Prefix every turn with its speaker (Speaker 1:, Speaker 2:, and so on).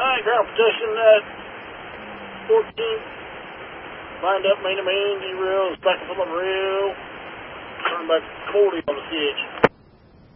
Speaker 1: Alright, ground protection at 14th. Lined up main to main, derails, back up on the rail. Turn back 40 on the CH.